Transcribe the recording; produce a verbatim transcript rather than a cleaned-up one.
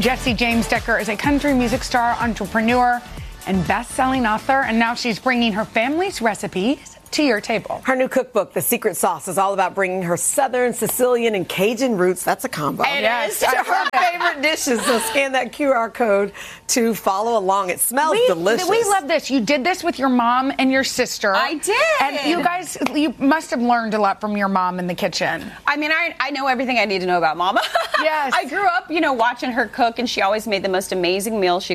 Jessie James Decker is a country music star, entrepreneur, and best-selling author, and now she's bringing her family's recipes to your table. Her new cookbook, The Secret Sauce, is all about bringing her Southern, Sicilian, and Cajun roots. That's a combo. It yes, is. To her favorite dishes. So scan that Q R code to follow along. It smells we, delicious. We love this. You did this with your mom and your sister. I did. And you guys, you must have learned a lot from your mom in the kitchen. I mean, I, I know everything I need to know about Mama. Yes. I grew up, you know, watching her cook, and she always made the most amazing meals she